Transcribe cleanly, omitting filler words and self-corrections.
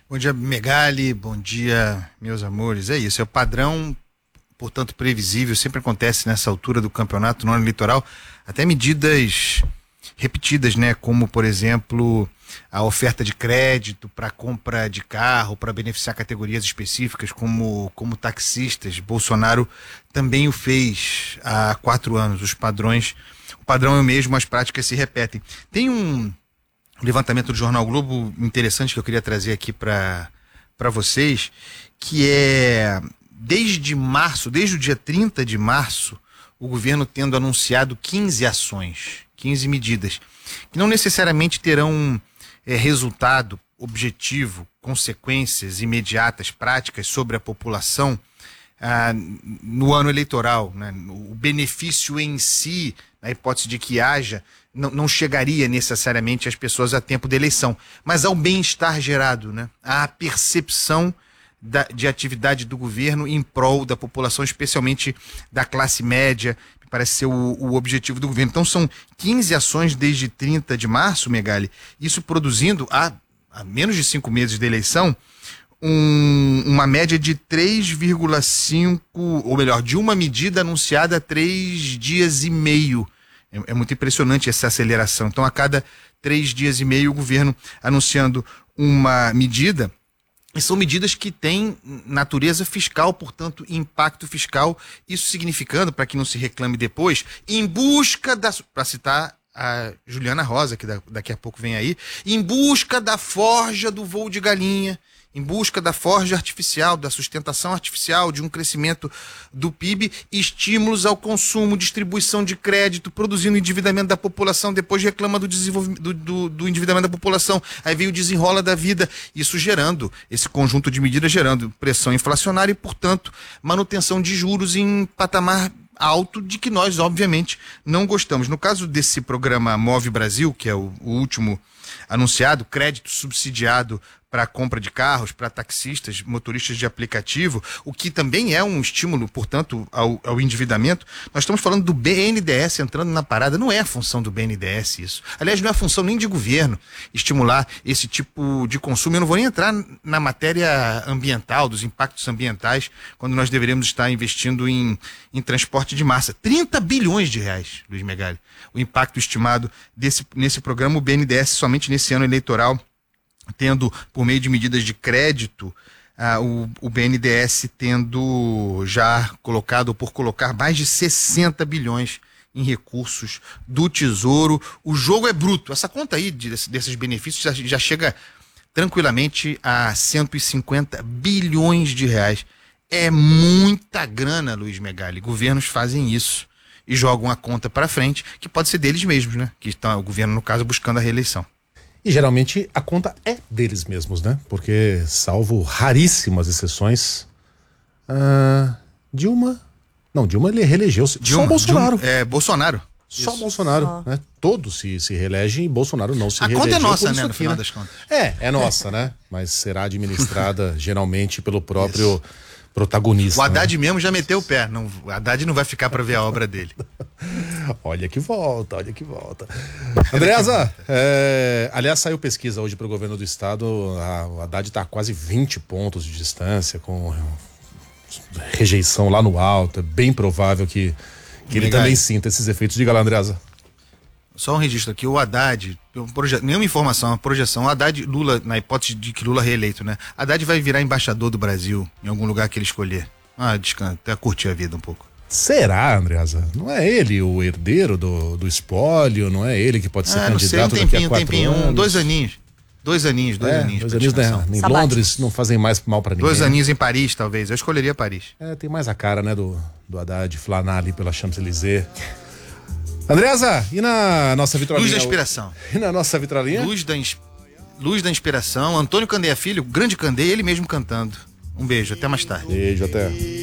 Bom dia, Megali, bom dia, meus amores. É isso, é o padrão, portanto, previsível, sempre acontece nessa altura do campeonato, no ano eleitoral, até medidas repetidas, né? Como, por exemplo, a oferta de crédito para compra de carro, para beneficiar categorias específicas, como taxistas. Bolsonaro também o fez há 4 anos. O padrão é o mesmo, as práticas se repetem. Tem um levantamento do Jornal Globo interessante que eu queria trazer aqui para vocês, que é desde o dia 30 de março, o governo tendo anunciado 15 ações, 15 medidas, que não necessariamente terão resultado objetivo, consequências imediatas, práticas sobre a população no ano eleitoral, né? O benefício em si, na hipótese de que haja, não chegaria necessariamente às pessoas a tempo da eleição, mas ao bem-estar gerado, né? À percepção de atividade do governo em prol da população, especialmente da classe média, me parece ser o objetivo do governo. Então são 15 ações desde 30 de março, Megali, isso produzindo, há menos de 5 meses da eleição, uma média de 3,5, ou melhor, de uma medida anunciada a 3 dias e meio. É muito impressionante essa aceleração. Então, a cada 3 dias e meio, o governo anunciando uma medida. E são medidas que têm natureza fiscal, portanto, impacto fiscal. Isso significando, para que não se reclame depois, em busca para citar a Juliana Rosa, que daqui a pouco vem aí, em busca da forja do voo de galinha, em busca da forja artificial, da sustentação artificial, de um crescimento do PIB, estímulos ao consumo, distribuição de crédito, produzindo endividamento da população, depois reclama do endividamento da população, aí vem o desenrola da vida, isso gerando, esse conjunto de medidas gerando pressão inflacionária e, portanto, manutenção de juros em patamar alto, de que nós, obviamente, não gostamos. No caso desse programa Move Brasil, que é o último anunciado, crédito subsidiado para a compra de carros, para taxistas, motoristas de aplicativo, o que também é um estímulo, portanto, ao endividamento. Nós estamos falando do BNDES entrando na parada, não é a função do BNDES isso. Aliás, não é a função nem de governo estimular esse tipo de consumo. Eu não vou nem entrar na matéria ambiental, dos impactos ambientais, quando nós deveríamos estar investindo em transporte de massa. 30 bilhões de reais, Luiz Megali. O impacto estimado nesse programa, o BNDES, somente nesse ano eleitoral, tendo, por meio de medidas de crédito, o BNDES tendo já colocado, ou por colocar, mais de 60 bilhões em recursos do Tesouro. O jogo é bruto. Essa conta aí desses benefícios já chega tranquilamente a 150 bilhões de reais. É muita grana, Luiz Megali. Governos fazem isso e jogam a conta para frente, que pode ser deles mesmos, né? Que está o governo, no caso, buscando a reeleição. E geralmente a conta é deles mesmos, né? Porque, salvo raríssimas exceções, Dilma ele reelegeu-se. Só Bolsonaro. Bolsonaro. Só isso. Bolsonaro, né? Todos se reelegem e Bolsonaro não se reelegeu. A conta é nossa, né? No final das contas. É nossa, né? Mas será administrada geralmente pelo próprio protagonista. O Haddad, né? mesmo já meteu o pé. O Haddad não vai ficar para ver a obra dele. Olha que volta. Andreasa, aliás, saiu pesquisa hoje para o governo do estado. O Haddad está a quase 20 pontos de distância, com rejeição lá no alto. É bem provável que ele também sinta esses efeitos. Diga lá, Andreasa. Só um registro aqui, o Haddad, nenhuma informação, uma projeção, o Haddad, Lula, na hipótese de que Lula reeleito, né? Haddad vai virar embaixador do Brasil em algum lugar que ele escolher. Descansa, até curtir a vida um pouco. Será, Andreasa? Não é ele o herdeiro do espólio? Não é ele que pode ser candidato daqui a 4 anos? 2 aninhos. 2 aninhos. 2 aninhos, né? Em Londres não fazem mais mal pra ninguém. 2 aninhos em Paris, talvez. Eu escolheria Paris. Tem mais a cara, né, do Haddad flanar ali pela Champs-Élysées. Andreasa, e na nossa vitrolinha? Luz da Inspiração. E na nossa vitrolinha? Luz da Inspiração. Antônio Candeia Filho, grande Candeia, ele mesmo cantando. Um beijo, até mais tarde. Beijo, até.